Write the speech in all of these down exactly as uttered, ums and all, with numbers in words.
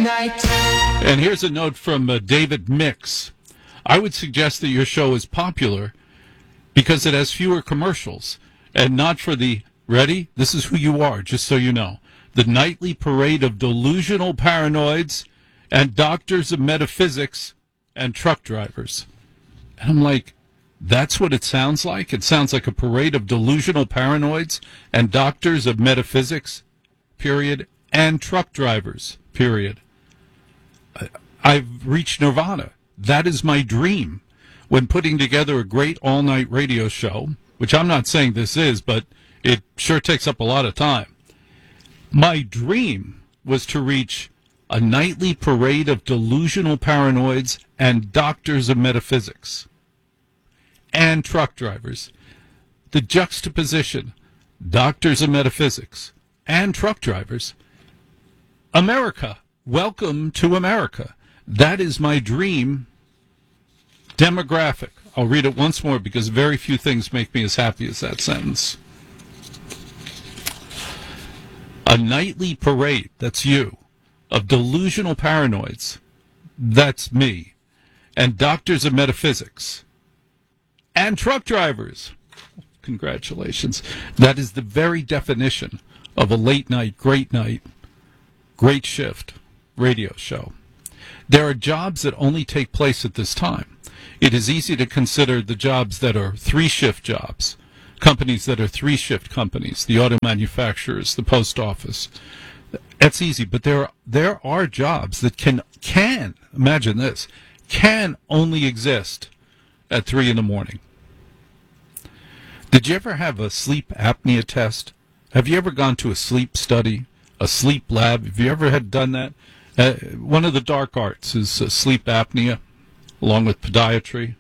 night. And here's a note from uh, David Mix. I would suggest that your show is popular because it has fewer commercials and not for the, ready? This is who you are, just so you know. The nightly parade of delusional paranoids and doctors of metaphysics and truck drivers. And I'm like, that's what it sounds like? It sounds like a parade of delusional paranoids and doctors of metaphysics, period, and truck drivers, period. I've reached nirvana. That is my dream when putting together a great all-night radio show, which I'm not saying this is, but it sure takes up a lot of time. My dream was to reach a nightly parade of delusional paranoids and doctors of metaphysics and truck drivers. The juxtaposition, doctors of metaphysics and truck drivers. America, welcome to America. That is my dream demographic. I'll read it once more because very few things make me as happy as that sentence. A nightly parade, that's you, of delusional paranoids, that's me, and doctors of metaphysics, and truck drivers. Congratulations. That is the very definition of a late night, great night, great shift radio show. There are jobs that only take place at this time. It is easy to consider the jobs that are three-shift jobs, companies that are three-shift companies, the auto manufacturers, the post office. That's easy, but there are, there are jobs that can, can, imagine this, can only exist at three in the morning. Did you ever have a sleep apnea test? Have you ever gone to a sleep study, a sleep lab? Have you ever had done that? Uh, one of the dark arts is uh, sleep apnea, along with podiatry,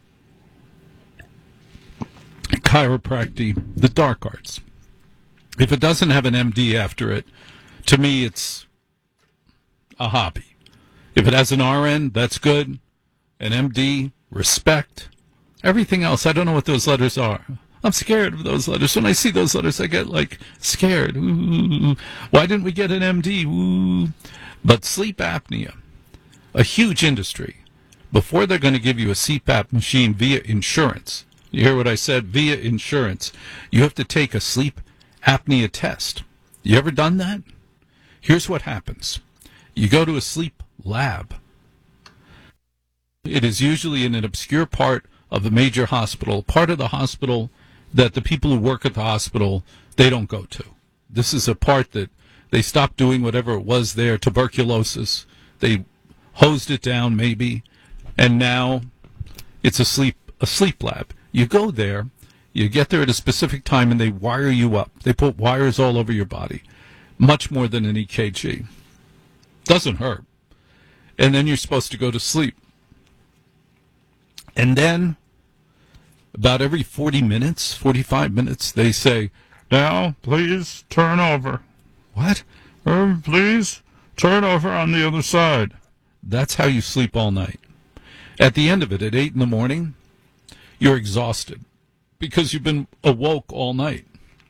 chiropractic, the dark arts. If it doesn't have an M D after it, to me it's a hobby. If it has an R N, that's good. An M D, respect. Everything else, I don't know what those letters are. I'm scared of those letters. When I see those letters, I get, like, scared. Ooh, why didn't we get an M D? Ooh. But sleep apnea, a huge industry. Before they're going to give you a C PAP machine via insurance, you hear what I said? Via insurance, you have to take a sleep apnea test. You ever done that? Here's what happens. You go to a sleep lab. It is usually in an obscure part of a major hospital, part of the hospital that the people who work at the hospital, they don't go to. This is a part that they stopped doing whatever it was there, tuberculosis. They hosed it down maybe, and now it's a sleep a sleep lab. You go there, you get there at a specific time, and they wire you up. They put wires all over your body, much more than an E K G. Doesn't hurt. And then you're supposed to go to sleep. And then, about every forty minutes, forty-five minutes, they say, now, please turn over. What? Um, please turn over on the other side. That's how you sleep all night. At the end of it, at eight in the morning, you're exhausted because you've been awoke all night.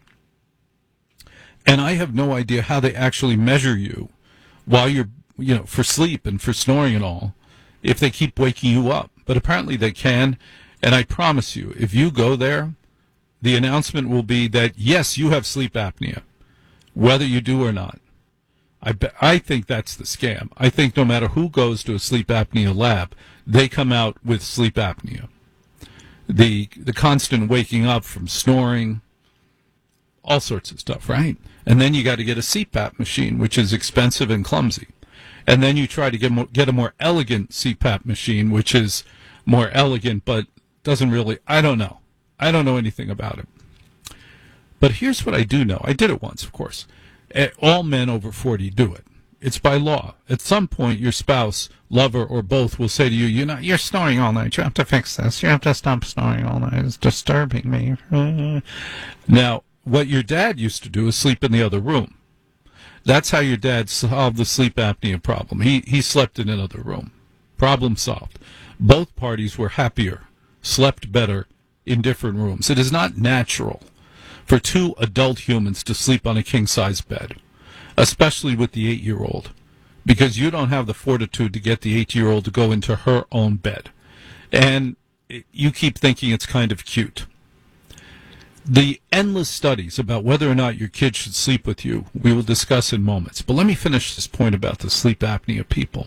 And I have no idea how they actually measure you while you're, you know, for sleep and for snoring and all, if they keep waking you up. But apparently they can, and I promise you, if you go there, the announcement will be that, yes, you have sleep apnea, whether you do or not. I, be, I think that's the scam. I think no matter who goes to a sleep apnea lab, they come out with sleep apnea. The, the constant waking up from snoring, all sorts of stuff, right? And then you got to get a C PAP machine, which is expensive and clumsy. And then you try to get, more, get a more elegant C PAP machine, which is more elegant, but doesn't really, I don't know. I don't know anything about it. But here's what I do know. I did it once, of course. All men over forty do it. It's by law. At some point, your spouse, lover, or both will say to you, you know, you're snoring all night. You have to fix this. You have to stop snoring all night. It's disturbing me. Now, what your dad used to do is sleep in the other room. That's how your dad solved the sleep apnea problem. He, he slept in another room. Problem solved. Both parties were happier, slept better in different rooms. It is not natural for two adult humans to sleep on a king-size bed, especially with the eight-year-old. because you don't have the fortitude to get the eight-year-old to go into her own bed. And you keep thinking it's kind of cute. The endless studies about whether or not your kid should sleep with you, we will discuss in moments. But let me finish this point about the sleep apnea people.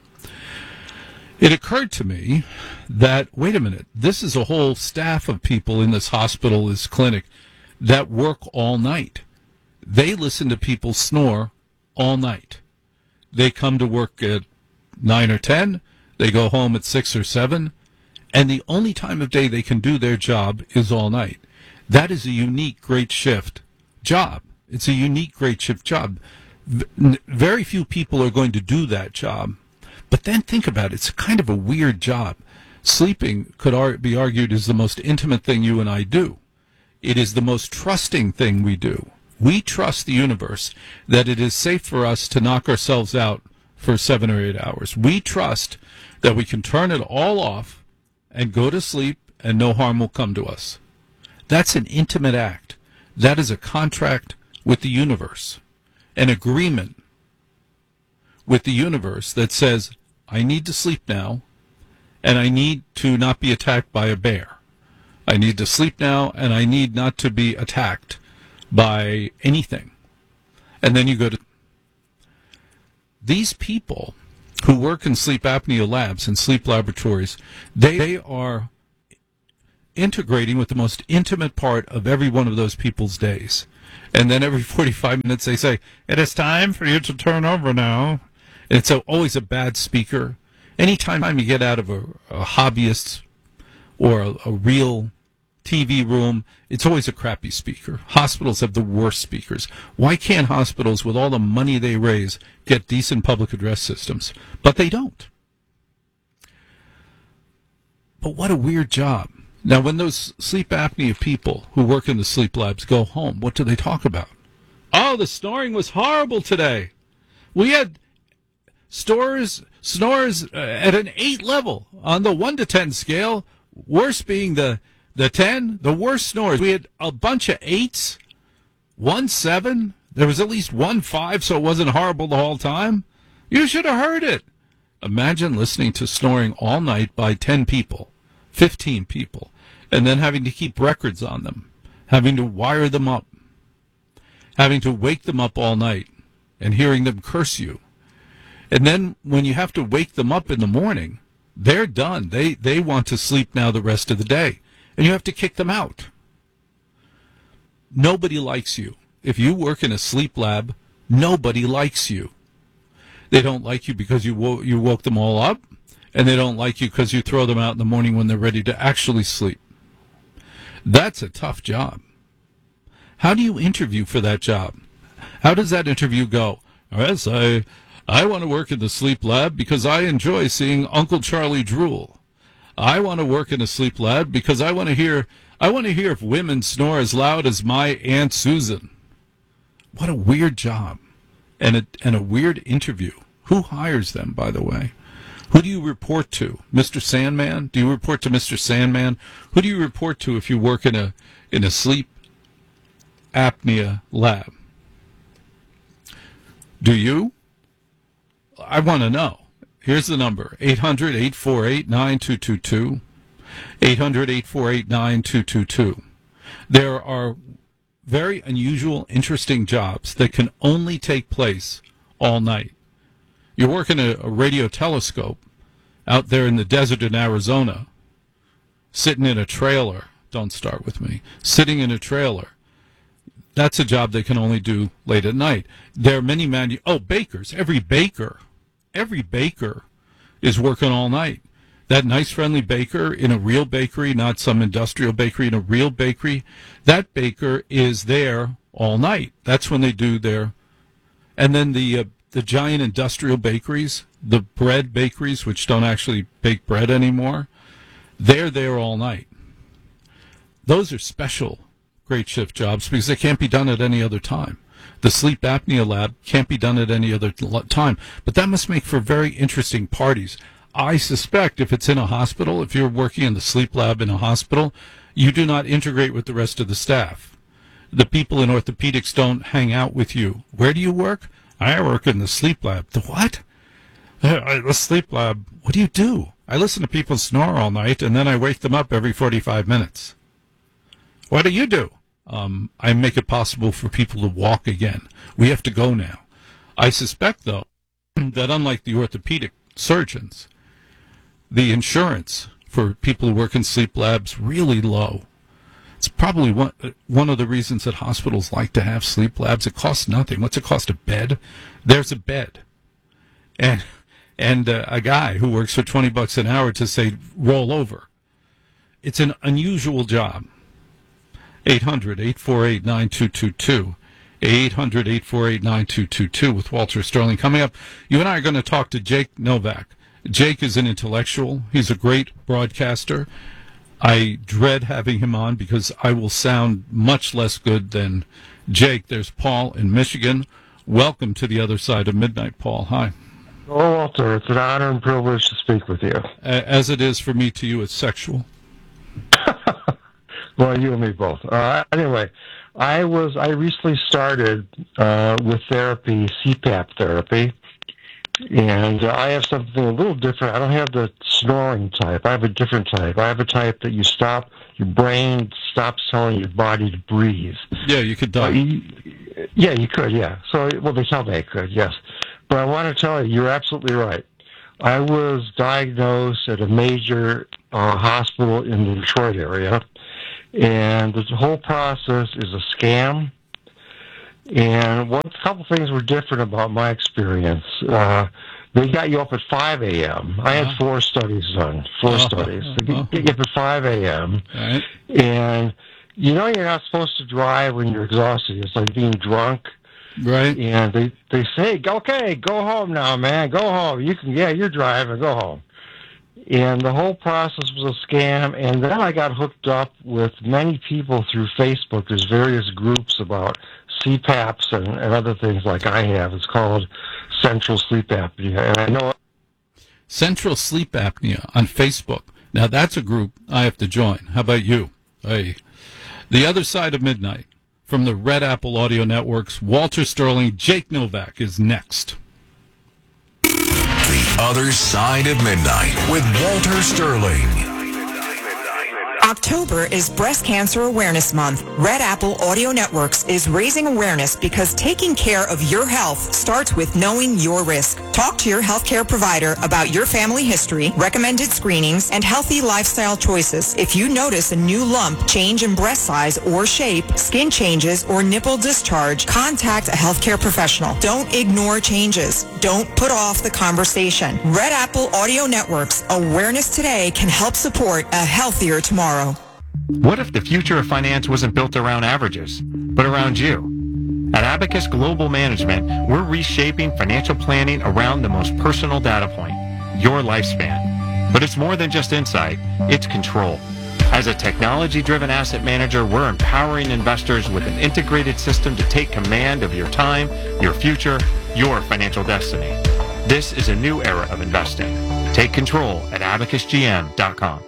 It occurred to me that, wait a minute, this is a whole staff of people in this hospital, this clinic, that work all night. They listen to people snore all night. They come to work at nine or ten, they go home at six or seven, and the only time of day they can do their job is all night. That is a unique great shift job. It's a unique great shift job. Very few people are going to do that job. But then think about it. It's kind of a weird job. Sleeping could be argued is the most intimate thing you and I do. It is the most trusting thing we do. We trust the universe that it is safe for us to knock ourselves out for seven or eight hours. We trust that we can turn it all off and go to sleep and no harm will come to us. That's an intimate act. That is a contract with the universe, an agreement with the universe that says, I need to sleep now, and I need to not be attacked by a bear. I need to sleep now, and I need not to be attacked by anything. And then you go to these people who work in sleep apnea labs and sleep laboratories. They, they are integrating with the most intimate part of every one of those people's days. And then every forty-five minutes they say, it is time for you to turn over now. And it's a, always a bad speaker. Anytime you get out of a, a hobbyist or a, a real T V room, it's always a crappy speaker. Hospitals have the worst speakers. Why can't hospitals, with all the money they raise, get decent public address systems? But they don't. But what a weird job. Now, when those sleep apnea people who work in the sleep labs go home, what do they talk about? Oh, the snoring was horrible today. We had snores, snores uh, at an eight level on the one to ten scale, worst being the, the ten, the worst snores. We had a bunch of eights, one seven. There was at least one five, so it wasn't horrible the whole time. You should have heard it. Imagine listening to snoring all night by ten people, fifteen people, and then having to keep records on them, having to wire them up, having to wake them up all night and hearing them curse you. And then when you have to wake them up in the morning, they're done. They, they want to sleep now the rest of the day, and you have to kick them out. Nobody likes you. If you work in a sleep lab, nobody likes you. They don't like you because you wo- you woke them all up, and they don't like you because you throw them out in the morning when they're ready to actually sleep. That's a tough job. How do you interview for that job? How does that interview go? Yes, I, I want to work in the sleep lab because I enjoy seeing Uncle Charlie drool. I want to work in a sleep lab because I want to hear I want to hear if women snore as loud as my Aunt Susan. What a weird job. And a, and a weird interview. Who hires them, by the way? Who do you report to? Mister Sandman? Do you report to Mister Sandman? Who do you report to if you work in a in a sleep apnea lab? Do you? I want to know. Here's the number, eight hundred, eight four eight, nine two two two, eight hundred, eight four eight, nine two two two. There are very unusual, interesting jobs that can only take place all night. You're working a, a radio telescope out there in the desert in Arizona, sitting in a trailer. Don't start with me. Sitting in a trailer. That's a job they can only do late at night. There are many manu- oh, bakers. Every baker, every baker is working all night. That nice, friendly baker in a real bakery, not some industrial bakery, in a real bakery, that baker is there all night. That's when they do their... And then the... Uh, The giant industrial bakeries, the bread bakeries, which don't actually bake bread anymore, they're there all night. Those are special great shift jobs because they can't be done at any other time. The sleep apnea lab can't be done at any other time. But that must make for very interesting parties. I suspect if it's in a hospital, if you're working in the sleep lab in a hospital, you do not integrate with the rest of the staff. The people in orthopedics don't hang out with you. Where do you work? I work in the sleep lab. The what? The sleep lab. What do you do? I listen to people snore all night, and then I wake them up every forty-five minutes. What do you do? Um, I make it possible for people to walk again. We have to go now. I suspect, though, that unlike the orthopedic surgeons, the insurance for people who work in sleep labs really low. It's probably one one of the reasons that hospitals like to have sleep labs. It costs nothing. What's it cost? A bed? There's a bed. And and uh, a guy who works for twenty bucks an hour to say, roll over. It's an unusual job. eight hundred, eight four eight, nine two two two. eight hundred, eight four eight, nine two two two with Walter Sterling. Coming up, you and I are going to talk to Jake Novak. Jake is an intellectual. He's a great broadcaster. I dread having him on because I will sound much less good than Jake. There's Paul in Michigan. Welcome to the other side of midnight, Paul. Hi. Oh, Walter, it's an honor and privilege to speak with you. As it is for me to you, it's sexual. Well, you and me both. Uh, anyway, I was I recently started uh, with therapy, C PAP therapy, and uh, I have something a little different. I don't have the snoring type. I have a different type. I have a type that you stop, your brain stops telling your body to breathe. Yeah, you could die. Uh, you, yeah, you could, yeah. So, well, they tell me I could, yes. But I want to tell you, you're absolutely right. I was diagnosed at a major uh, hospital in the Detroit area, and the whole process is a scam. And one couple things were different about my experience. Uh, they got you up at five a.m. I had four studies done, four uh-huh. studies. They get, get you up at five a.m. Right. And you know you're not supposed to drive when you're exhausted. It's like being drunk. Right. And they, they say, okay, go home now, man. Go home. You can, yeah, you're driving. Go home. And the whole process was a scam. And then I got hooked up with many people through Facebook. There's various groups about C PAPs and, and other things like I have. It's called Central Sleep Apnea. And I know Central Sleep Apnea on Facebook. Now that's a group I have to join. How about you? Hey, the other side of midnight. From the Red Apple Audio Networks, Walter Sterling, Jake Novak is next. The Other Side of Midnight with Walter Sterling. October is Breast Cancer Awareness Month. Red Apple Audio Networks is raising awareness because taking care of your health starts with knowing your risk. Talk to your healthcare provider about your family history, recommended screenings, and healthy lifestyle choices. If you notice a new lump, change in breast size or shape, skin changes, or nipple discharge, contact a healthcare professional. Don't ignore changes. Don't put off the conversation. Red Apple Audio Networks. Awareness today can help support a healthier tomorrow. What if the future of finance wasn't built around averages, but around you? At Abacus Global Management, we're reshaping financial planning around the most personal data point, your lifespan. But it's more than just insight, it's control. As a technology-driven asset manager, we're empowering investors with an integrated system to take command of your time, your future, your financial destiny. This is a new era of investing. Take control at abacus g m dot com.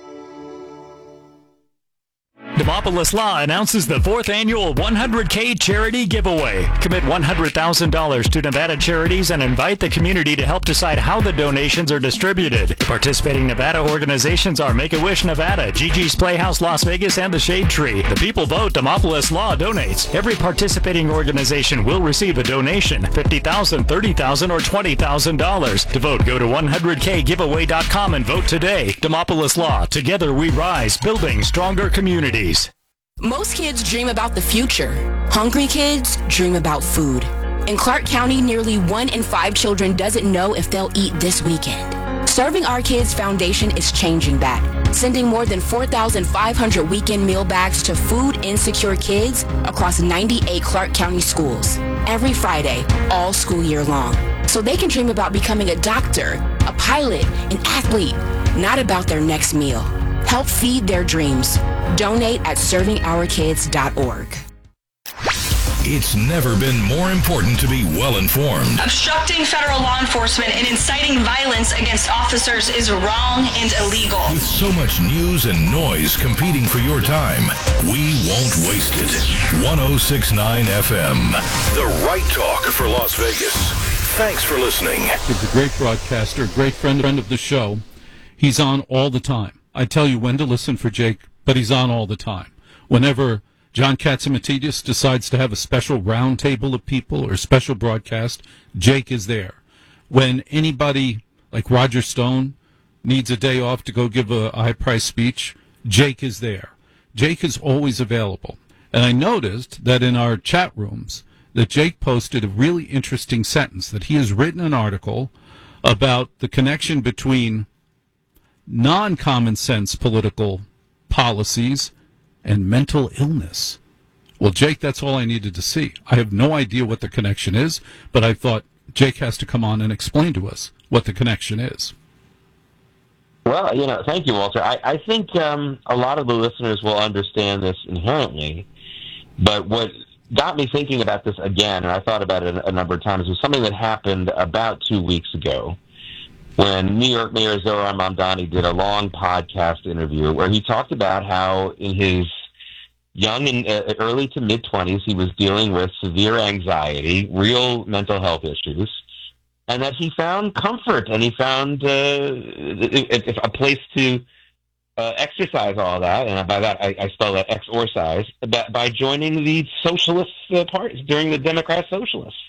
Demopolis Law announces the fourth annual one hundred K charity giveaway. Commit one hundred thousand dollars to Nevada charities and invite the community to help decide how the donations are distributed. Participating Nevada organizations are Make-A-Wish Nevada, Gigi's Playhouse Las Vegas, and the Shade Tree. The people vote. Demopolis Law donates. Every participating organization will receive a donation, fifty thousand dollars, thirty thousand dollars, or twenty thousand dollars. To vote, go to one hundred k giveaway dot com and vote today. Demopolis Law. Together we rise, building stronger communities. Most kids dream about the future. Hungry kids dream about food. In Clark County, nearly one in five children doesn't know if they'll eat this weekend. Serving Our Kids Foundation is changing that, sending more than four thousand five hundred weekend meal bags to food-insecure kids across ninety-eight Clark County schools every Friday, all school year long, so they can dream about becoming a doctor, a pilot, an athlete, not about their next meal. Help feed their dreams. Donate at serving our kids dot org. It's never been more important to be well-informed. Obstructing federal law enforcement and inciting violence against officers is wrong and illegal. With so much news and noise competing for your time, we won't waste it. one oh six point nine F M. The right talk for Las Vegas. Thanks for listening. He's a great broadcaster, a great friend, friend of the show. He's on all the time. I tell you when to listen for Jake, but he's on all the time. Whenever John Katzimatidis decides to have a special round table of people or a special broadcast, Jake is there. When anybody like Roger Stone needs a day off to go give a, a high-priced speech, Jake is there. Jake is always available. And I noticed that in our chat rooms that Jake posted a really interesting sentence, that he has written an article about the connection between non-common sense political policies and mental illness. Well, Jake, that's all I needed to see. I have no idea what the connection is, but I thought Jake has to come on and explain to us what the connection is. Well, you know, thank you, Walter. I, I think um, a lot of the listeners will understand this inherently, but what got me thinking about this again, and I thought about it a number of times, was something that happened about two weeks ago when New York Mayor Zohran Mamdani did a long podcast interview where he talked about how in his young and uh, early to mid-twenties he was dealing with severe anxiety, real mental health issues, and that he found comfort and he found uh, a place to uh, exercise all that, and by that I, I spell that X-orcise, by joining the socialist uh, parties, during the Democrat Socialists.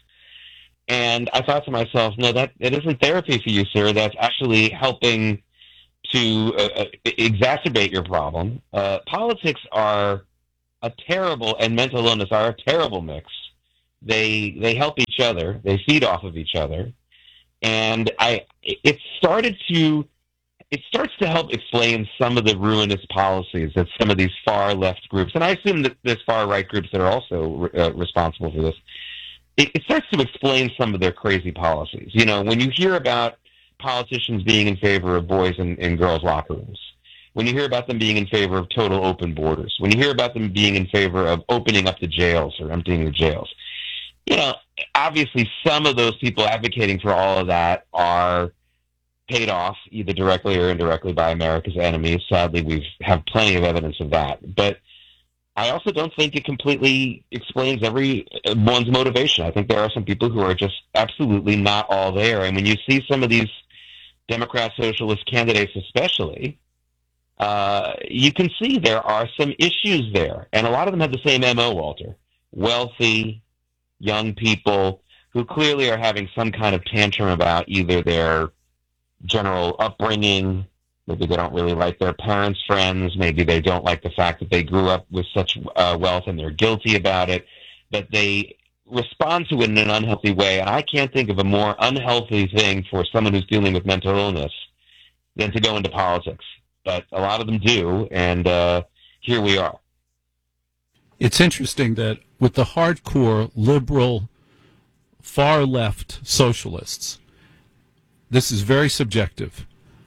And I thought to myself, no, that it isn't therapy for you, sir. That's actually helping to uh, exacerbate your problem. Uh, politics are a terrible, and mental illness are a terrible mix. They they help each other. They feed off of each other. And I, it started to, it starts to help explain some of the ruinous policies that some of these far left groups, and I assume that there's far right groups that are also uh, responsible for this. It, it starts to explain some of their crazy policies. You know, when you hear about politicians being in favor of boys and, and girls locker rooms, when you hear about them being in favor of total open borders, when you hear about them being in favor of opening up the jails or emptying the jails, you know, obviously some of those people advocating for all of that are paid off either directly or indirectly by America's enemies. Sadly, we have plenty of evidence of that. But I also don't think it completely explains everyone's motivation. I think there are some people who are just absolutely not all there. And when you see some of these Democrat socialist candidates especially, uh, you can see there are some issues there. And a lot of them have the same M O, Walter. Wealthy, young people who clearly are having some kind of tantrum about either their general upbringing, maybe they don't really like their parents' friends, maybe they don't like the fact that they grew up with such uh, wealth and they're guilty about it, but they respond to it in an unhealthy way. And I can't think of a more unhealthy thing for someone who's dealing with mental illness than to go into politics. But a lot of them do, and uh, here we are. It's interesting that with the hardcore liberal far left socialists, this is very subjective.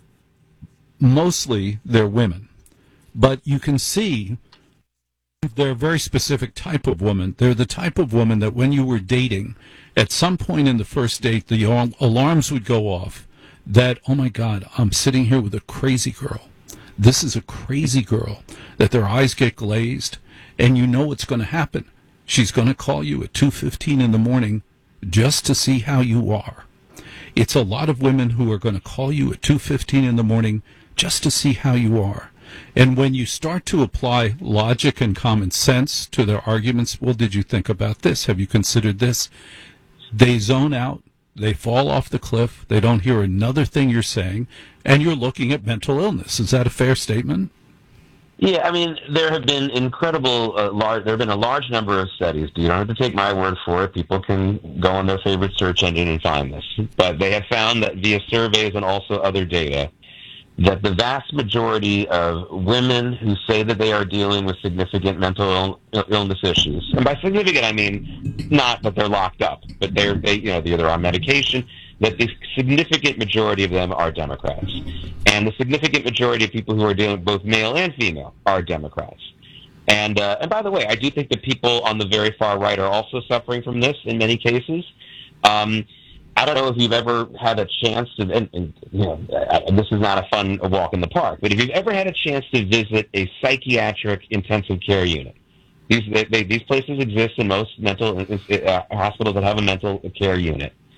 Mostly they're women, but you can see they're a very specific type of woman. They're the type of woman that when you were dating, at some point in the first date, the alarms would go off that, oh my God, I'm sitting here with a crazy girl. This is a crazy girl, that their eyes get glazed, and you know what's going to happen. She's going to call you at two fifteen in the morning just to see how you are. It's a lot of women who are going to call you at two fifteen in the morning just to see how you are. And when you start to apply logic and common sense to their arguments, well, did you think about this? Have you considered this? They zone out. They fall off the cliff. They don't hear another thing you're saying. And you're looking at mental illness. Is that a fair statement? Yeah, I mean, there have been incredible, uh, large, there have been a large number of studies. You don't have to take my word for it. People can go on their favorite search engine and find this. But they have found that via surveys and also other data, that the vast majority of women who say that they are dealing with significant mental Ill- illness issues, and by significant I mean not that they're locked up, but they're they, you know they're either on medication, that the significant majority of them are Democrats, and the significant majority of people who are dealing with both male and female are Democrats. And uh, and by the way, I do think that people on the very far right are also suffering from this in many cases. Um, I don't know if you've ever had a chance to, and, and you know, I, this is not a fun walk in the park, but if you've ever had a chance to visit a psychiatric intensive care unit, these they, they, these places exist in most mental uh, hospitals that have a mental care unit.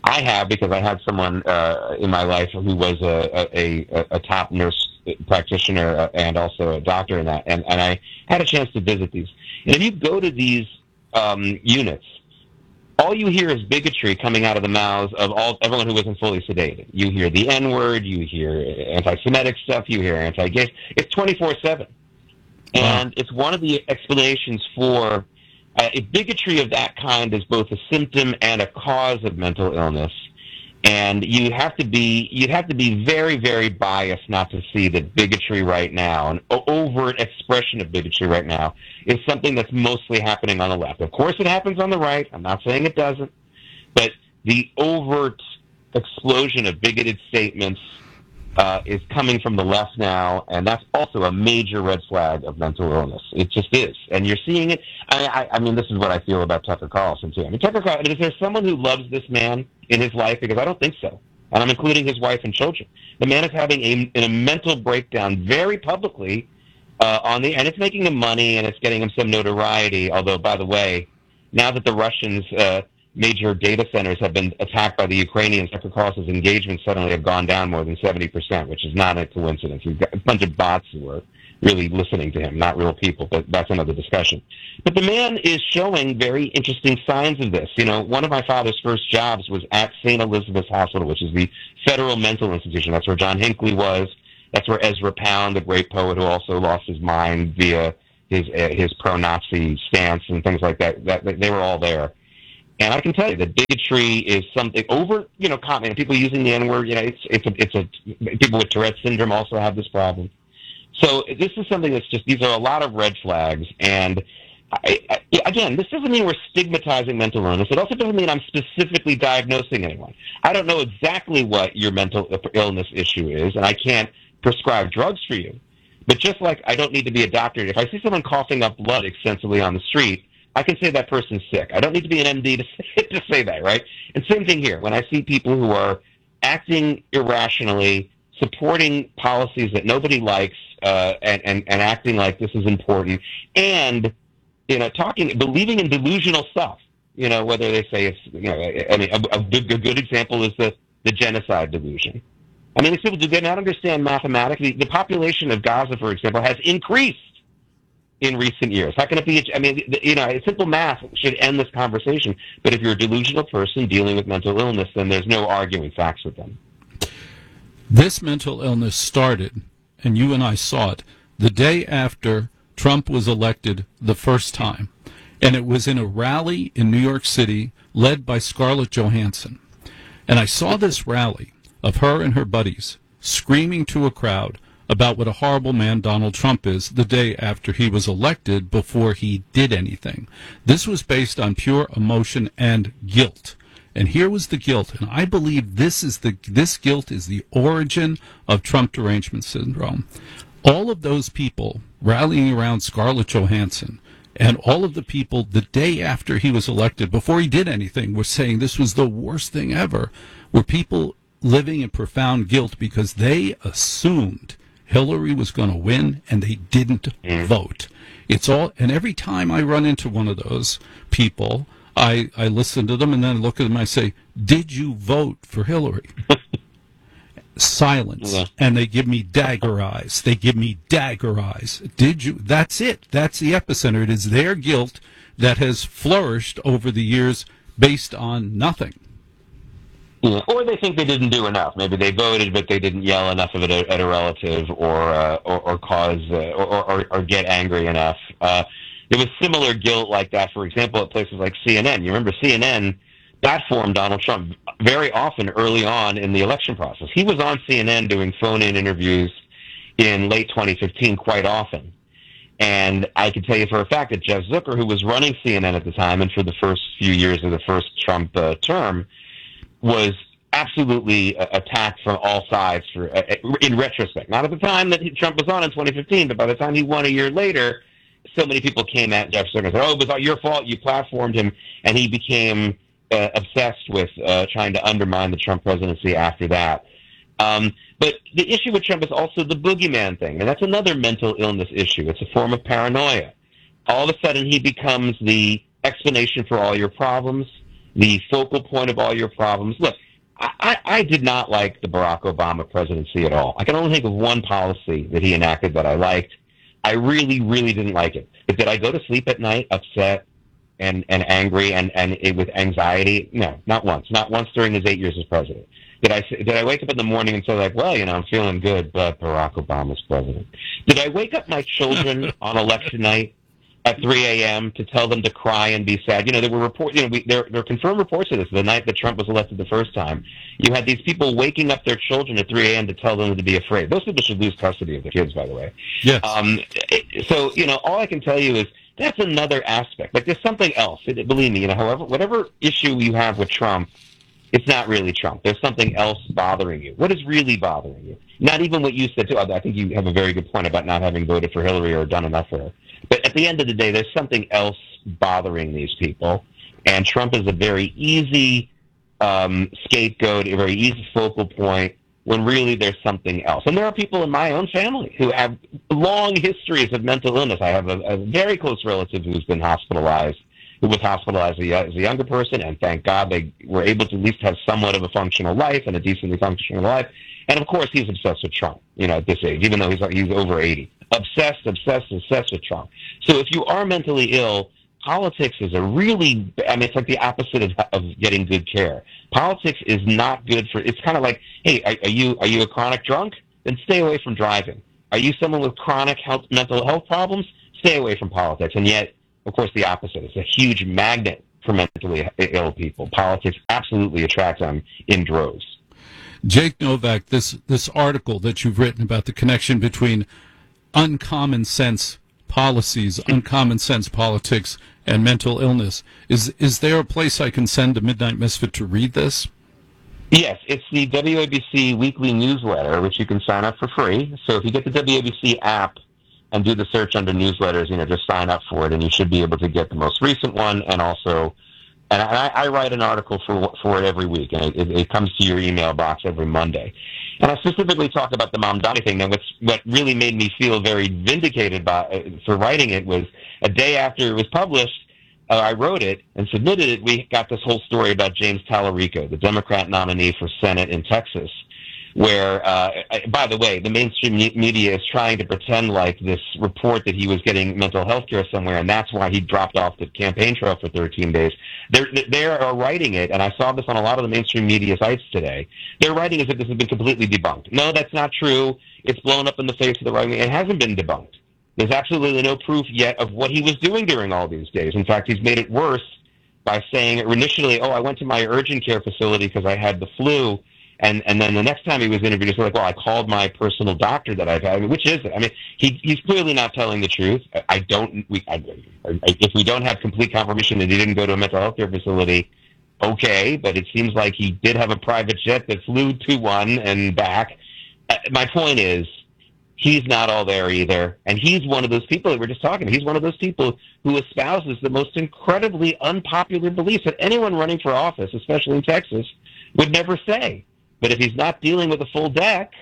I have, because I had someone uh, in my life who was a, a, a, a top nurse practitioner and also a doctor in that, and, and I had a chance to visit these. And if you go to these um, units, all you hear is bigotry coming out of the mouths of all everyone who isn't fully sedated. You hear the N-word, you hear anti-Semitic stuff, you hear anti-gay. It's twenty-four seven. And it's one of the explanations for uh, a bigotry of that kind is both a symptom and a cause of mental illness. And you have to be you have to be very, very biased not to see that bigotry right now, an overt expression of bigotry right now, is something that's mostly happening on the left. Of course, it happens on the right. I'm not saying it doesn't, but the overt explosion of bigoted statements uh, is coming from the left now, and that's also a major red flag of mental illness. It just is, and you're seeing it. I, I, I mean, this is what I feel about Tucker Carlson too. I mean, Tucker Carlson. Is there someone who loves this man in his life? Because I don't think so, and I'm including his wife and children. The man is having a, a mental breakdown very publicly uh, on the, and it's making him money and it's getting him some notoriety. Although, by the way, now that the Russians' uh, major data centers have been attacked by the Ukrainians, Tucker Carlson's engagements suddenly have gone down more than seventy percent, which is not a coincidence. We've got a bunch of bots who are really listening to him, not real people, but that's another discussion. But the man is showing very interesting signs of this. You know, one of my father's first jobs was at Saint Elizabeth's Hospital, which is the federal mental institution. That's where John Hinckley was. That's where Ezra Pound, the great poet who also lost his mind via his uh, his pro-Nazi stance and things like that, that, they were all there. And I can tell you that bigotry is something over, you know, comment, people using the N-word, you know, it's, it's a, it's a, people with Tourette's syndrome also have this problem. So this is something that's just, these are a lot of red flags. And I, I, again, this doesn't mean we're stigmatizing mental illness. It also doesn't mean I'm specifically diagnosing anyone. I don't know exactly what your mental illness issue is, and I can't prescribe drugs for you. But just like I don't need to be a doctor, if I see someone coughing up blood extensively on the street, I can say that person's sick. I don't need to be an M D to say, to say that, right? And same thing here. When I see people who are acting irrationally, supporting policies that nobody likes, uh, and, and, and acting like this is important, and, you know, talking, believing in delusional stuff, you know, whether they say it's, you know, I mean, a, a, good, a good example is the, the genocide delusion. I mean, these people, do they not understand mathematically? The population of Gaza, for example, has increased in recent years. How can it be? I mean, you know, simple math should end this conversation. But if you're a delusional person dealing with mental illness, then there's no arguing facts with them. This mental illness started, and you and I saw it, the day after Trump was elected the first time. And it was in a rally in New York City led by Scarlett Johansson. And I saw this rally of her and her buddies screaming to a crowd about what a horrible man Donald Trump is the day after he was elected before he did anything. This was based on pure emotion and guilt. And here was the guilt, and I believe this is the this guilt is the origin of Trump derangement syndrome. All of those people rallying around Scarlett Johansson and all of the people the day after he was elected, before he did anything, were saying this was the worst thing ever, were people living in profound guilt because they assumed Hillary was going to win, and they didn't mm. vote. It's all, and every time I run into one of those people, I, I listen to them and then I look at them and I say, did you vote for Hillary? Silence. Yeah. And they give me dagger eyes. They give me dagger eyes. Did you? That's it. That's the epicenter. It is their guilt that has flourished over the years based on nothing. Yeah. Or they think they didn't do enough. Maybe they voted, but they didn't yell enough of it at a relative, or uh, or, or cause uh, or, or or get angry enough. Uh, there was similar guilt like that, for example, at places like C N N. You remember C N N platformed Donald Trump very often early on in the election process. He was on C N N doing phone-in interviews in late twenty fifteen quite often. And I can tell you for a fact that Jeff Zucker, who was running C N N at the time and for the first few years of the first Trump uh, term, was absolutely uh, attacked from all sides for uh, in retrospect. Not at the time that he, Trump was on in twenty fifteen, but by the time he won a year later, so many people came at Jeff Zucker and said, oh, it was your fault, you platformed him, and he became uh, obsessed with uh, trying to undermine the Trump presidency after that. Um, but the issue with Trump is also the boogeyman thing, and that's another mental illness issue. It's a form of paranoia. All of a sudden, he becomes the explanation for all your problems. the focal point of all your problems. Look, I, I, I did not like the Barack Obama presidency at all. I can only think of one policy that he enacted that I liked. I really, really didn't like it. But did I go to sleep at night upset and, and angry and, and it, with anxiety? No, not once. Not once during his eight years as president. Did I, did I wake up in the morning and say, like, well, you know, I'm feeling good, but Barack Obama's president? Did I wake up my children on election night at three a.m. to tell them to cry and be sad? You know, there were reports, you know, we, there, there were confirmed reports of this the night that Trump was elected the first time. You had these people waking up their children at three a.m. to tell them to be afraid. Those people should lose custody of the kids, by the way. Yes. Um, so, you know, all I can tell you is that's another aspect. Like, there's something else. It, believe me, you know, however, whatever issue you have with Trump, it's not really Trump. There's something else bothering you. What is really bothering you? Not even what you said, too. I think you have a very good point about not having voted for Hillary or done enough for her. But at the end of the day, there's something else bothering these people. And Trump is a very easy um, scapegoat, a very easy focal point, when really there's something else. And there are people in my own family who have long histories of mental illness. I have a, a very close relative who's been hospitalized, who was hospitalized as a younger person, and thank God they were able to at least have somewhat of a functional life and a decently functional life. And of course, he's obsessed with Trump, you know, at this age, even though he's he's over eighty. Obsessed, obsessed, obsessed with Trump. So if you are mentally ill, politics is a really, I mean, it's like the opposite of, of getting good care. Politics is not good for, it's kind of like, hey, are, are you are you a chronic drunk? Then stay away from driving. Are you someone with chronic health, mental health problems? Stay away from politics. And yet, of course, the opposite. It's a huge magnet for mentally ill people. Politics absolutely attracts them in droves. Jake Novak, this, this article that you've written about the connection between uncommon sense policies, uncommon sense politics, and mental illness, is is there a place I can send a Midnight Misfit to read this? Yes, it's the W A B C weekly newsletter, which you can sign up for free. So if you get the W A B C app and do the search under newsletters, you know, just sign up for it, and you should be able to get the most recent one. And also, and I, I write an article for for it every week, and it, it comes to your email box every Monday. And I specifically talk about the Mamdani thing. Now, what's, what really made me feel very vindicated by, uh, for writing it was a day after it was published, uh, I wrote it and submitted it. We got this whole story about James Talarico, the Democrat nominee for Senate in Texas, where, uh, by the way, the mainstream media is trying to pretend like this report that he was getting mental health care somewhere, and that's why he dropped off the campaign trail for thirteen days. They're, they are writing it, and I saw this on a lot of the mainstream media sites today. They're writing as if this has been completely debunked. No, that's not true. It's blown up in the face of the right wing. It hasn't been debunked. There's absolutely no proof yet of what he was doing during all these days. In fact, he's made it worse by saying initially, oh, I went to my urgent care facility because I had the flu. And and then the next time he was interviewed, he's like, well, I called my personal doctor that I've had. I mean, which is it? I mean, he he's clearly not telling the truth. I don't. We, I, if we don't have complete confirmation that he didn't go to a mental health care facility, okay. But it seems like he did have a private jet that flew to one and back. Uh, my point is, he's not all there either. And he's one of those people that we're just talking about. He's one of those people who espouses the most incredibly unpopular beliefs that anyone running for office, especially in Texas, would never say. But if he's not dealing with a full deck,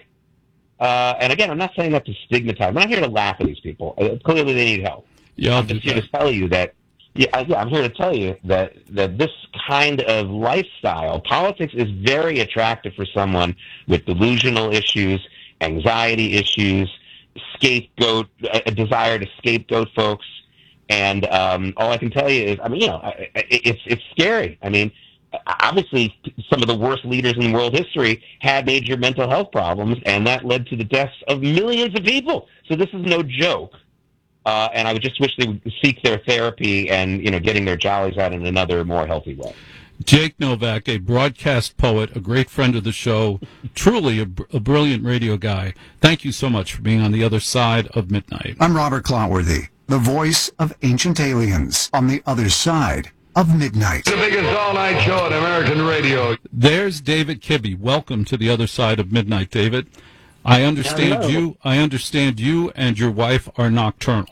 uh, and again, I'm not saying that to stigmatize. I'm not here to laugh at these people. Uh, clearly, they need help. Yeah, I'll I'm just here that. to tell you that. Yeah, yeah, I'm here to tell you that that this kind of lifestyle, politics, is very attractive for someone with delusional issues, anxiety issues, scapegoat, a desire to scapegoat folks. And um, all I can tell you is, I mean, you know, it's it's scary. I mean. Obviously, some of the worst leaders in world history had major mental health problems, and that led to the deaths of millions of people. So this is no joke. Uh, and I would just wish they would seek their therapy and, you know, getting their jollies out in another, more healthy way. Jake Novak, a broadcast poet, a great friend of the show, truly a, a brilliant radio guy. Thank you so much for being on the other side of midnight. I'm Robert Clotworthy, the voice of Ancient Aliens on the other side of midnight. The biggest all-night show on American radio. There's David Kibbe. Welcome to the other side of midnight, David. I understand Hello. you. I understand you and your wife are nocturnal.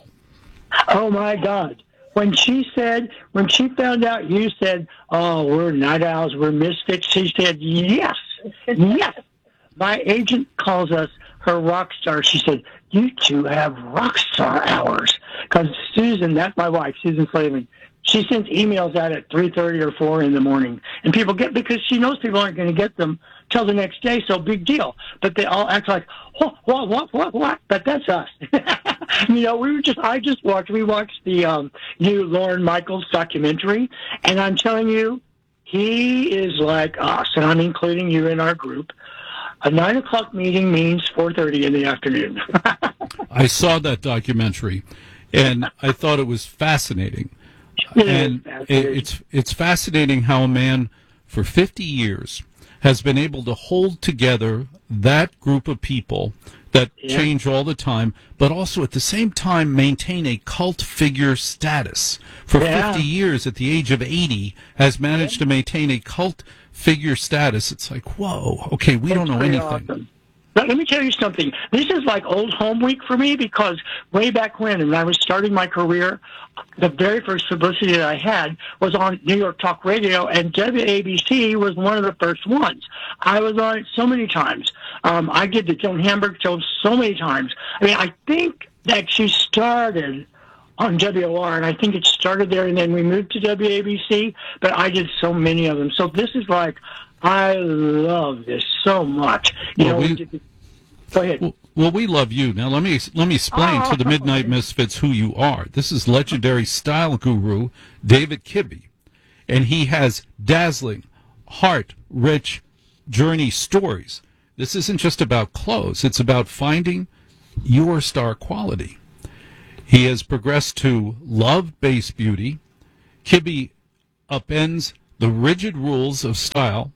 Oh my God! When she said, when she found out you said, "Oh, we're night owls, we're mystics," she said, "Yes, yes." My agent calls us her rock star. She said, "You two have rock star hours." Because Susan, that's my wife, Susan Slavin, she sends emails out at three thirty or four in the morning. And people get, because she knows people aren't going to get them till the next day, so big deal. But they all act like, what, what, what, what, what? But that's us. You know, we were just, I just watched, we watched the um, new Lorne Michaels documentary, and I'm telling you, he is like us, and I'm including you in our group. A nine o'clock meeting means four thirty in the afternoon. I saw that documentary, and I thought it was fascinating. And it's it's fascinating how a man for fifty years has been able to hold together that group of people that yeah. change all the time, but also at the same time maintain a cult figure status. For yeah. fifty years, at the age of eighty, has managed yeah. to maintain a cult figure status. It's like, whoa, okay, we That's don't know anything. Awesome. But let me tell you something. This is like old home week for me, because way back when, when I was starting my career, the very first publicity that I had was on New York Talk Radio, and W A B C was one of the first ones. I was on it so many times. Um, I did the Joan Hamburg show so many times. I mean, I think that she started on W O R, and I think it started there, and then we moved to W A B C, but I did so many of them. So this is like, I love this so much. You well, know, we, we did, go ahead. Well, well, we love you. Now, let me let me explain oh, to the Midnight okay. Misfits who you are. This is legendary style guru David Kibbe, and he has dazzling, heart-rich journey stories. This isn't just about clothes. It's about finding your star quality. He has progressed to love-based beauty. Kibbe upends the rigid rules of style,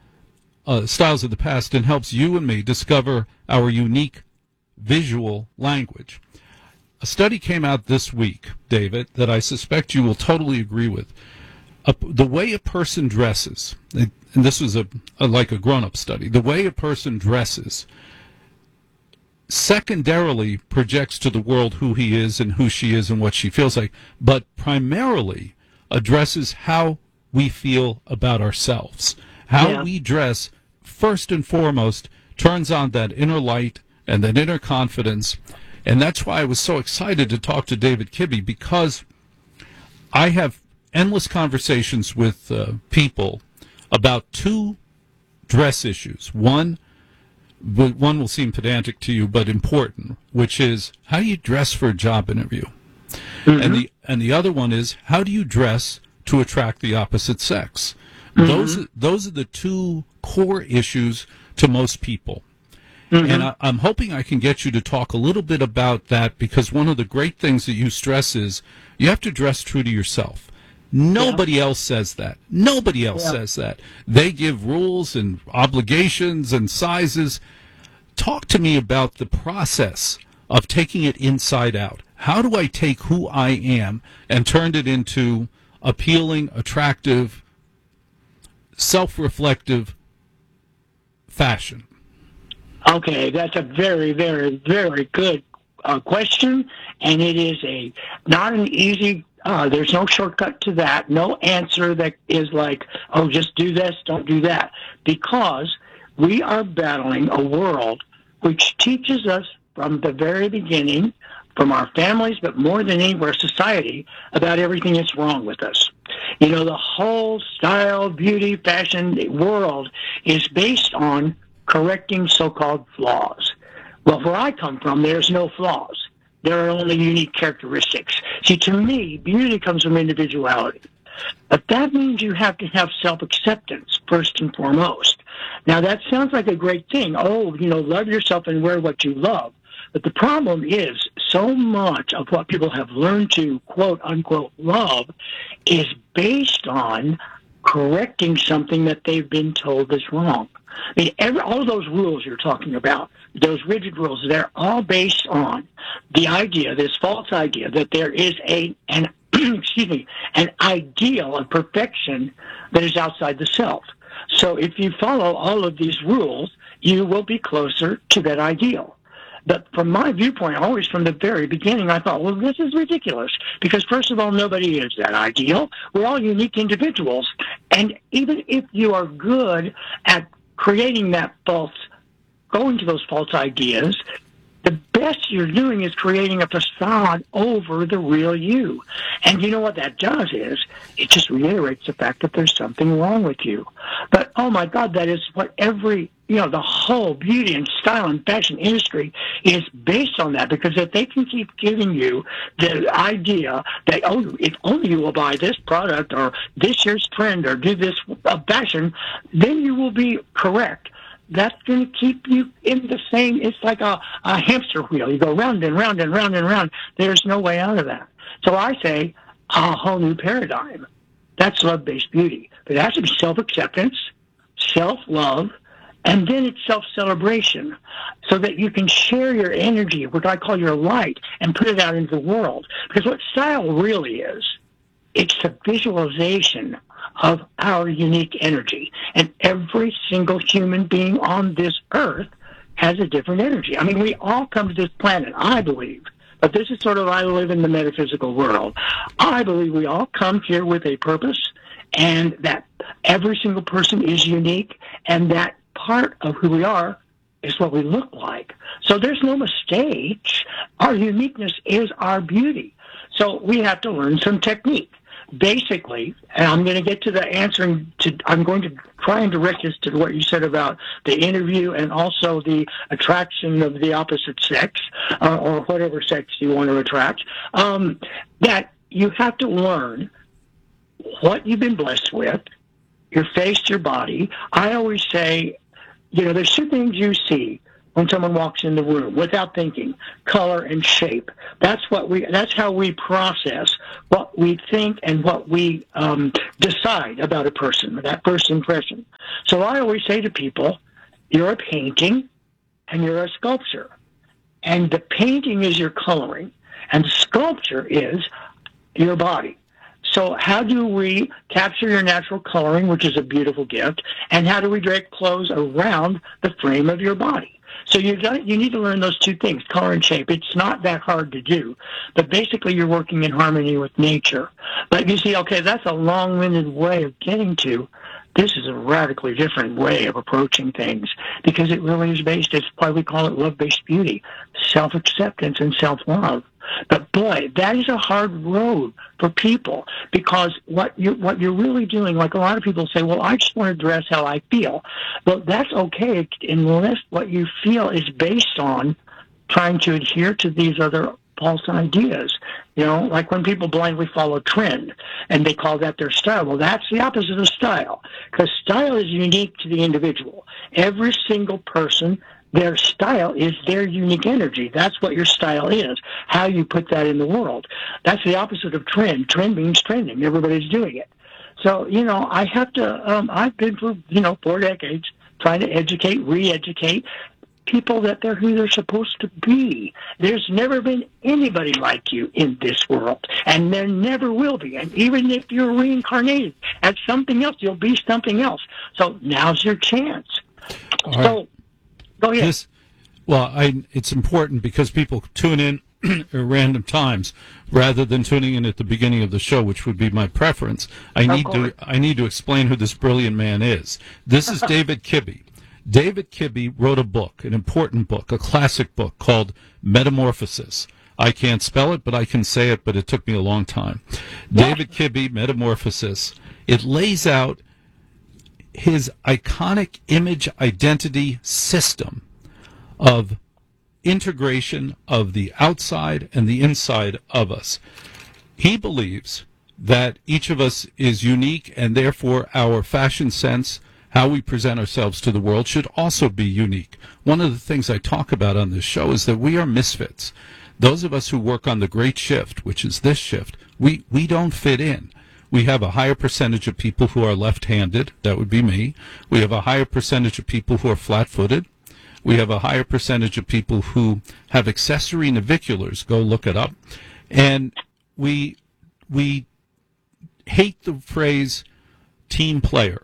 uh, styles of the past, and helps you and me discover our unique visual language. A study came out this week, David, that I suspect you will totally agree with. Uh, the way a person dresses, and this was a, a like a grown-up study, the way a person dresses secondarily projects to the world who he is and who she is and what she feels like, but primarily addresses how we feel about ourselves. How yeah. we dress, first and foremost, turns on that inner light and that inner confidence. And that's why I was so excited to talk to David Kibbe, because I have endless conversations with uh, people about two dress issues. One, one will seem pedantic to you, but important, which is, how do you dress for a job interview? Mm-hmm. And the and the other one is, how do you dress to attract the opposite sex? Mm-hmm. Those those are the two core issues to most people. Mm-hmm. And I, I'm hoping I can get you to talk a little bit about that, because one of the great things that you stress is you have to dress true to yourself. Nobody yeah. else says that. Nobody else yeah. says that. They give rules and obligations and sizes. Talk to me about the process of taking it inside out. How do I take who I am and turn it into appealing, attractive, self-reflective fashion? Okay, that's a very, very, very good uh, question, and it is a not an easy. Uh, there's no shortcut to that. No answer that is like, oh, just do this, don't do that, because we are battling a world which teaches us from the very beginning, from our families, but more than anywhere, society, about everything that's wrong with us. You know, the whole style, beauty, fashion world is based on correcting so-called flaws. Well, where I come from, there's no flaws. There are only unique characteristics. See, to me, beauty comes from individuality. But that means you have to have self-acceptance, first and foremost. Now, that sounds like a great thing. Oh, you know, love yourself and wear what you love. But the problem is, so much of what people have learned to, quote, unquote, love is based on correcting something that they've been told is wrong. I mean, every, all of those rules you're talking about, those rigid rules, they're all based on the idea, this false idea, that there is a an excuse me, an ideal of perfection that is outside the self. So if you follow all of these rules, you will be closer to that ideal. But from my viewpoint, always from the very beginning, I thought, well, this is ridiculous. Because first of all, nobody is that ideal. We're all unique individuals. And even if you are good at creating that false, going to those false ideas, the best you're doing is creating a facade over the real you. And you know what that does is, it just reiterates the fact that there's something wrong with you. But, oh my God, that is what every, you know, the whole beauty and style and fashion industry is based on that, because if they can keep giving you the idea that, oh, if only you will buy this product or this year's trend or do this uh, fashion, then you will be correct. That's going to keep you in the same, it's like a, a hamster wheel. You go round and round and round and round. There's no way out of that. So I say a whole new paradigm. That's love-based beauty. But it has to be self-acceptance, self-love, and then it's self-celebration, so that you can share your energy, what I call your light, and put it out into the world. Because what style really is, it's the visualization of our unique energy. And every single human being on this earth has a different energy. I mean, we all come to this planet, I believe, but this is sort of, I live in the metaphysical world. I believe we all come here with a purpose, and that every single person is unique, and that part of who we are is what we look like. So there's no mistake. Our uniqueness is our beauty. So we have to learn some technique. Basically, and I'm going to get to the answering to, I'm going to try and direct this to what you said about the interview and also the attraction of the opposite sex, uh, or whatever sex you want to attract, um, that you have to learn what you've been blessed with, your face, your body. I always say, you know, there's two things you see when someone walks in the room without thinking: color and shape. That's what we. That's how we process what we think and what we um, decide about a person, that first impression. So I always say to people, you're a painting and you're a sculpture. And the painting is your coloring, and the sculpture is your body. So how do we capture your natural coloring, which is a beautiful gift, and how do we drape clothes around the frame of your body? So you got you need to learn those two things, color and shape. It's not that hard to do, but basically you're working in harmony with nature. But you see, okay, that's a long-winded way of getting to. This is a radically different way of approaching things, because it really is based, it's why we call it love-based beauty, self-acceptance and self-love. But boy, that is a hard road for people, because what you what you're really doing, like a lot of people say, well, I just want to dress how I feel. Well, that's okay unless what you feel is based on trying to adhere to these other false ideas. You know, like when people blindly follow trend and they call that their style. Well, that's the opposite of style, because style is unique to the individual. Every single person, their style is their unique energy. That's what your style is, how you put that in the world. That's the opposite of trend. Trend means trending. Everybody's doing it. So, you know, I have to, um, I've been for, you know, four decades trying to educate, re-educate people that they're who they're supposed to be. There's never been anybody like you in this world, and there never will be. And even if you're reincarnated as something else, you'll be something else. So now's your chance. All so, right. Go ahead. This, well, I, it's important because people tune in at random times rather than tuning in at the beginning of the show, which would be my preference. I need to I need to explain who this brilliant man is. This is David Kibbe. David Kibbe wrote a book, an important book, a classic book called Metamorphosis. I can't spell it, but I can say it, but it took me a long time. Yeah. David Kibbe, Metamorphosis. It lays out his iconic image identity system of integration of the outside and the inside of us. He believes that each of us is unique, and therefore our fashion sense, how we present ourselves to the world, should also be unique. One of the things I talk about on this show is that we are misfits. Those of us who work on the great shift, which is this shift, we, we don't fit in. We have a higher percentage of people who are left-handed. That would be me. We have a higher percentage of people who are flat-footed. We have a higher percentage of people who have accessory naviculars. Go look it up. And we we hate the phrase team player.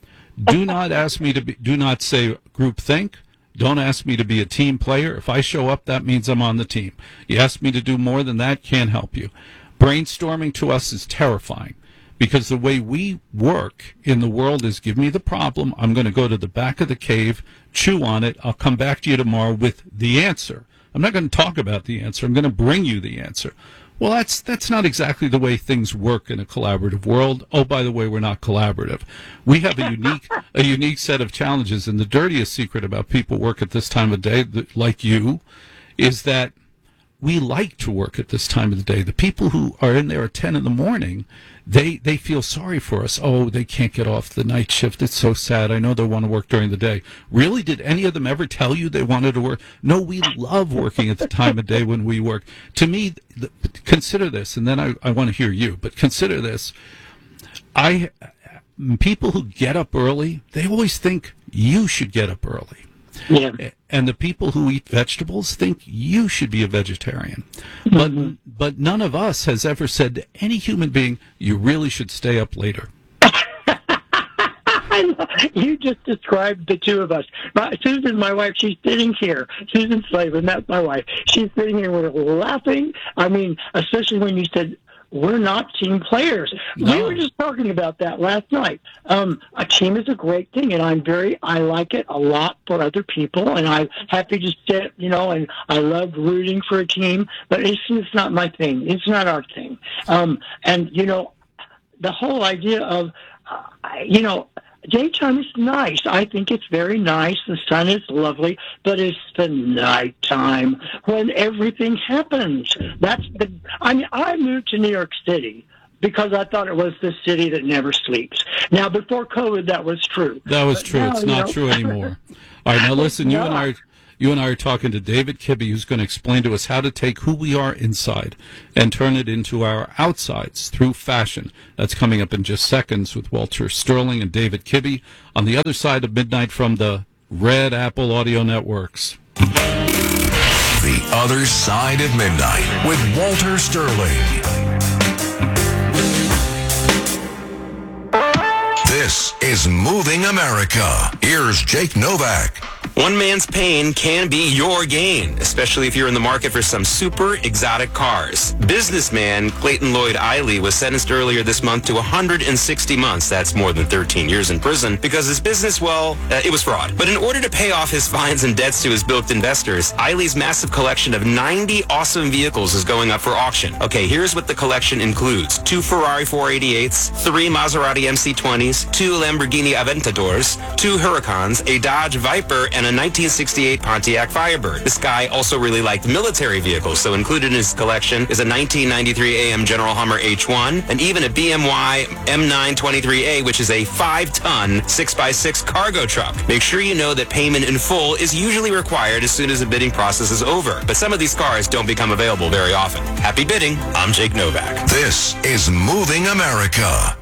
Do not ask me to be, do not say group think. Don't ask me to be a team player. If I show up, that means I'm on the team. You ask me to do more than that, can't help you. Brainstorming to us is terrifying, because the way we work in the world is give me the problem, I'm going to go to the back of the cave, chew on it, I'll come back to you tomorrow with the answer. I'm not going to talk about the answer. I'm going to bring you the answer. Well, that's that's not exactly the way things work in a collaborative world. Oh, by the way, we're not collaborative. We have a unique a unique set of challenges, and the dirtiest secret about people work at this time of day, like you, is that we like to work at this time of the day. The people who are in there at ten in the morning, they they feel sorry for us. Oh, they can't get off the night shift. It's so sad. I know they want to work during the day. Really? Did any of them ever tell you they wanted to work? No, we love working at the time of day when we work. To me, the, consider this, and then I, I want to hear you, but consider this. I people who get up early, they always think you should get up early. Yeah. And the people who eat vegetables think you should be a vegetarian. But mm-hmm. but none of us has ever said to any human being, you really should stay up later. You just described the two of us. My, Susan, my wife, she's sitting here. Susan Slavin, that's my wife. She's sitting here, we're laughing. I mean, especially when you said, we're not team players. No. We were just talking about that last night. Um, a team is a great thing, and I'm very, I like it a lot for other people, and I'm happy to sit, you know, and I love rooting for a team, but it's just not my thing. It's not our thing. Um, and, you know, the whole idea of, uh, you know, daytime is nice. I think it's very nice. The sun is lovely, but it's the nighttime when everything happens. That's the. I mean, I moved to New York City because I thought it was the city that never sleeps. Now, before COVID, that was true. That was but true. Now, it's not know, true anymore. All right, now listen. You no. and I. You and I are talking to David Kibbe, who's going to explain to us how to take who we are inside and turn it into our outsides through fashion. That's coming up in just seconds with Walter Sterling and David Kibbe on the other side of midnight from the Red Apple Audio Networks. The Other Side of Midnight with Walter Sterling. This is Moving America. Here's Jake Novak. One man's pain can be your gain, especially if you're in the market for some super exotic cars. Businessman Clayton Lloyd Eiley was sentenced earlier this month to one hundred sixty months. That's more than thirteen years in prison because his business, well, uh, it was fraud. But in order to pay off his fines and debts to his bilked investors, Eiley's massive collection of ninety awesome vehicles is going up for auction. Okay, here's what the collection includes. Two Ferrari four eighty-eights, three Maserati M C twenties, two Lamborghini Aventadors, two Huracans, a Dodge Viper, and a nineteen sixty-eight Pontiac Firebird. This guy also really liked military vehicles, so included in his collection is a nineteen ninety-three A M General Hummer H one, and even a B M Y M nine twenty-three A, which is a five-ton, six by six cargo truck. Make sure you know that payment in full is usually required as soon as the bidding process is over, but some of these cars don't become available very often. Happy bidding. I'm Jake Novak. This is Moving America.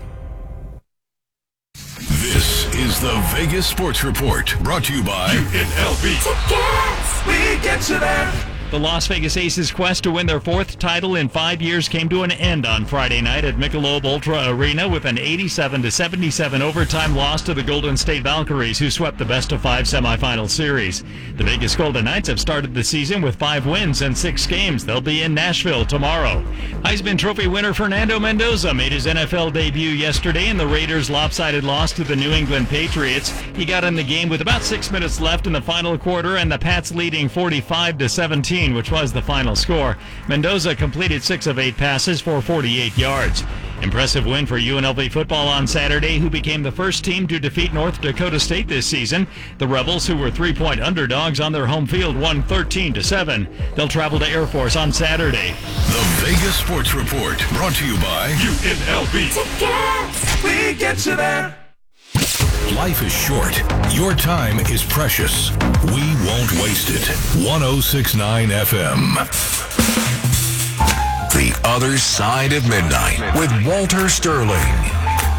This is the Vegas Sports Report, brought to you by U N L V. Tickets! We get you there. The Las Vegas Aces' quest to win their fourth title in five years came to an end on Friday night at Michelob Ultra Arena with an eighty-seven to seventy-seven overtime loss to the Golden State Valkyries, who swept the best-of-five semifinal series. The Vegas Golden Knights have started the season with five wins and six games. They'll be in Nashville tomorrow. Heisman Trophy winner Fernando Mendoza made his N F L debut yesterday in the Raiders' lopsided loss to the New England Patriots. He got in the game with about six minutes left in the final quarter, and the Pats leading forty-five to seventeen, which was the final score. Mendoza completed six of eight passes for forty-eight yards. Impressive win for U N L V football on Saturday, who became the first team to defeat North Dakota State this season. The Rebels, who were three-point underdogs on their home field, won thirteen to seven. They'll travel to Air Force on Saturday. The Vegas Sports Report, brought to you by U N L V. Tickets! We get you there. Life is short. Your time is precious. We won't waste it. one oh six point nine F M. The Other Side of Midnight with Walter Sterling.